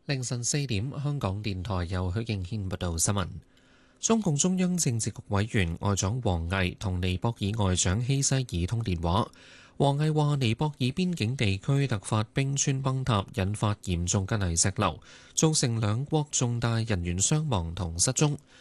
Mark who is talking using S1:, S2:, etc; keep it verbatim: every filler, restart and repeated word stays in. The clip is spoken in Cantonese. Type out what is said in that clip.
S1: 凌晨四點，香港電台由許敬軒報道新聞。中共中央政治局委員外長王毅同尼泊爾外長希西爾通電話。王毅話：尼泊爾邊境地區突發冰川崩塌，引發嚴重嘅泥石流，造成兩國重大人員傷亡同失蹤。